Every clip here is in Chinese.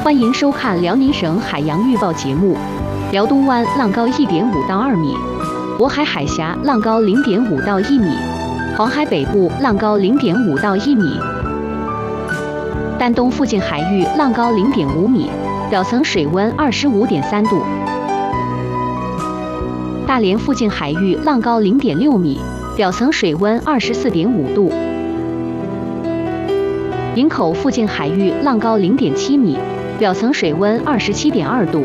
欢迎收看辽宁省海洋预报节目。辽东湾浪高1.5到2米，渤海海峡浪高0.5到1米，黄海北部浪高0.5到1米，丹东附近海域浪高0.5米，表层水温25.3度。大连附近海域浪高0.6米，表层水温24.5度。营口附近海域浪高0.7米，表层水温27.2度。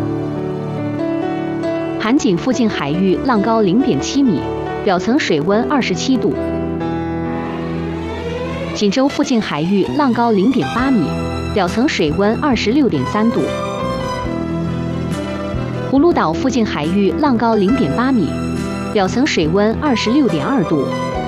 盘锦附近海域浪高0.7米，表层水温27度。锦州附近海域浪高0.8米，表层水温26.3度。葫芦岛附近海域浪高0.8米，表层水温26.2度。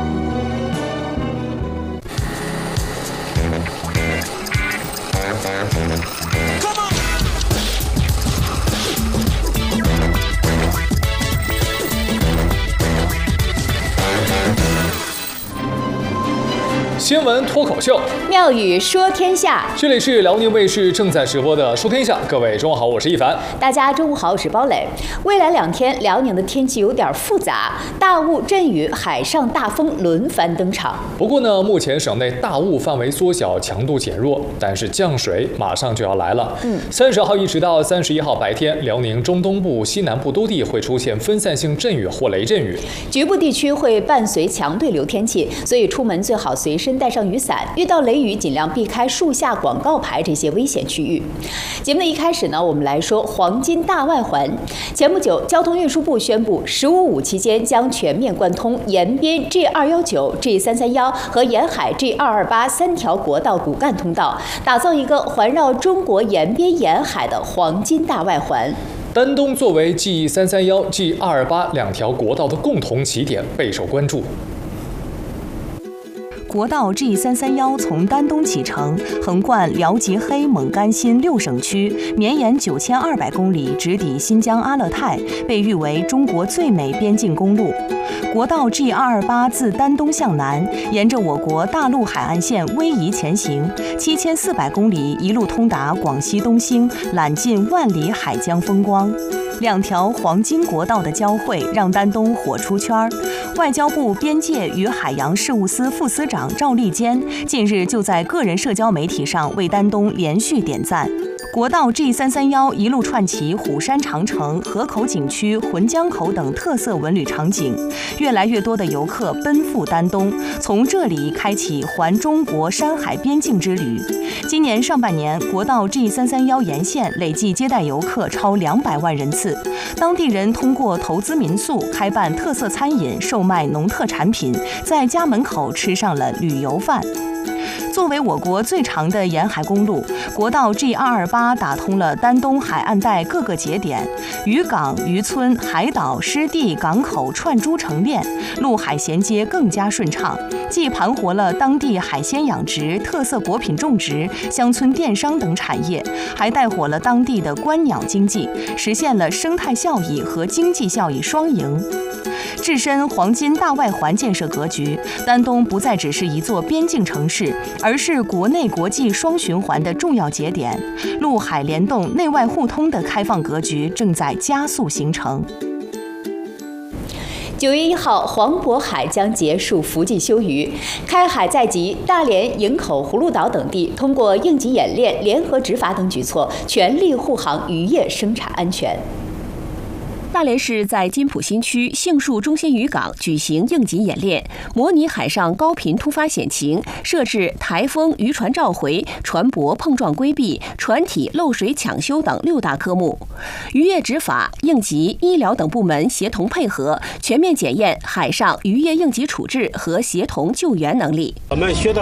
新闻脱口秀， 妙语说天下。 这里是辽宁卫视正在直播的《说天下》，各位中午好，我是一凡。 大家中午好，我是包磊。未来2天，辽宁的天气有点复杂，大雾、阵雨、海上大风轮番登场。 不过呢，目前省内大雾范围缩小，强度减弱，但是降水马上就要来了。30号一直到31号白天，辽宁中东部、西南部多地会出现分散性阵雨或雷阵雨， 局部地区会伴随强对流天气，所以出门最好随身带上雨伞，遇到雷雨尽量避开树下、广告牌这些危险区域。节目的一开始呢，我们来说黄金大外环。前不久，交通运输部宣布，15-5期间将全面贯通延边 G219、G331 和沿海 G228 3条国道骨干通道，打造一个环绕中国沿边沿海的黄金大外环。 丹东作为 G331、G228 2条国道的共同起点，备受关注。 国道 G331 从丹东启程，横贯辽吉黑蒙甘新6省区，绵延9200公里，直抵新疆阿勒泰，被誉为中国最美边境公路。国道 G228 自丹东向南，沿着我国大陆海岸线逶迤前行，7400公里，一路通达广西东兴，揽尽万里海疆风光。2条黄金国道的交汇让丹东火出圈。外交部边界与海洋事务司副司长赵立坚近日就在个人社交媒体上为丹东连续点赞。国道 G331 一路串起虎山长城、河口景区、浑江口等特色文旅场景，越来越多的游客奔赴丹东，从这里开启环中国山海边境之旅。今年上半年，国道 G331 沿线累计接待游客超200万人次，当地人通过投资民宿、开办特色餐饮、售卖农特产品，在家门口吃上了旅游饭。作为我国最长的沿海公路，国道 G228 打通了丹东海岸带各个节点，渔港、渔村、海岛、湿地、港口串珠成链，陆海衔接更加顺畅，既盘活了当地海鲜养殖、特色果品种植、乡村电商等产业，还带火了当地的观鸟经济，实现了生态效益和经济效益双赢。置身黄金大外环建设格局，丹东不再只是一座边境城市，而是国内国际双循环的重要节点，陆海联动、内外互通的开放格局正在加速形成。 9月1号，黄渤海将结束伏季休渔，开海在即，大连、营口、葫芦岛等地通过应急演练、联合执法等举措，全力护航渔业生产安全。 大连市在金浦新区杏树中心渔港举行应急演练，模拟海上高频突发险情，设置台风、渔船召回、船舶碰撞规避、船体漏水抢修等6大科目。渔业执法、应急、医疗等部门协同配合，全面检验海上渔业应急处置和协同救援能力。 我们学到